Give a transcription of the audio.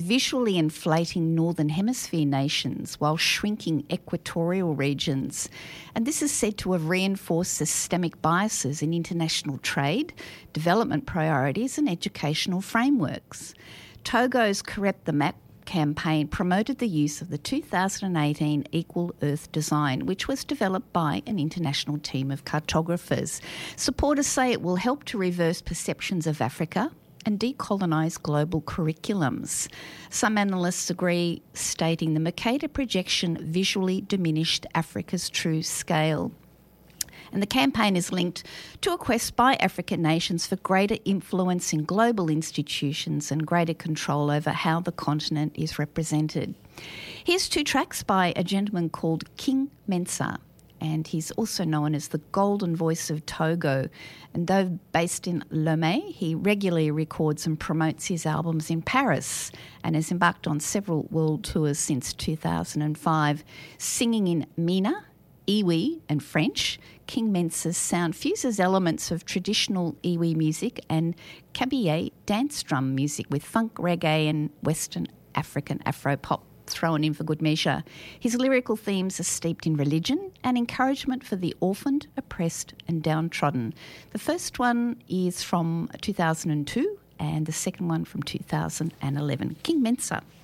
visually inflating Northern Hemisphere nations while shrinking equatorial regions. And this is said to have reinforced systemic biases in international trade, development priorities and educational frameworks. Togo's Correct the Map campaign promoted the use of the 2018 Equal Earth Design, which was developed by an international team of cartographers. Supporters say it will help to reverse perceptions of Africa and decolonise global curriculums. Some analysts agree, stating the Mercator projection visually diminished Africa's true scale. And the campaign is linked to a quest by African nations for greater influence in global institutions and greater control over how the continent is represented. Here's 2 tracks by a gentleman called King Mensa, and he's also known as the Golden Voice of Togo. And though based in Lomé, he regularly records and promotes his albums in Paris and has embarked on several world tours since 2005, singing in Mina, Iwi and French. King Mensa's sound fuses elements of traditional Iwi music and Kabiyé dance drum music with funk, reggae and Western African Afro-pop thrown in for good measure. His lyrical themes are steeped in religion and encouragement for the orphaned, oppressed and downtrodden. The first one is from 2002 and the second one from 2011. King Mensa.